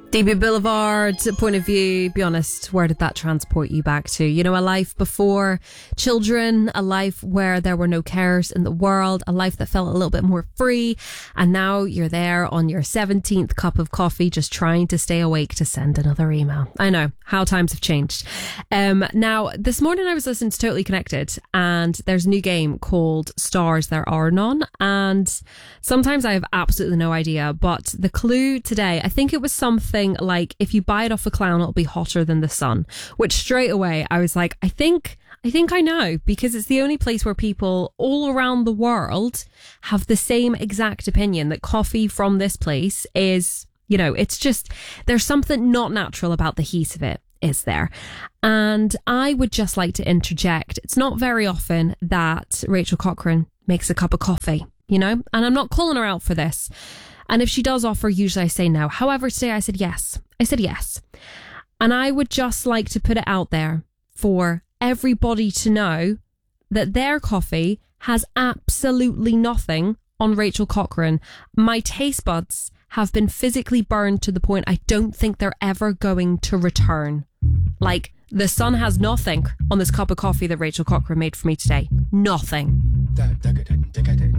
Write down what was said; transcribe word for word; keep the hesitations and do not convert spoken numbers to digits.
D B Boulevard, point of view, be honest, where did that transport you back to? You know, a life before children, a life where there were no cares in the world, a life that felt a little bit more free. And now you're there on your seventeenth cup of coffee, just trying to stay awake to send another email. I know how times have changed. Um, now, this morning I was listening to Totally Connected, and there's a new game called Stars There Are None. And sometimes I have absolutely no idea, but the clue today, I think it was something like, if you buy it off a clown, it'll be hotter than the sun, which straight away I was like, I think, I think I know, because it's the only place where people all around the world have the same exact opinion that coffee from this place is, you know, it's just, there's something not natural about the heat of it, is there? And I would just like to interject. It's not very often that Rachel Cochran makes a cup of coffee, you know, and I'm not calling her out for this. And if she does offer, usually I say no. However, today I said yes. I said yes. And I would just like to put it out there for everybody to know that their coffee has absolutely nothing on Rachel Cochran. My taste buds have been physically burned to the point I don't think they're ever going to return. Like, the sun has nothing on this cup of coffee that Rachel Cochran made for me today. Nothing.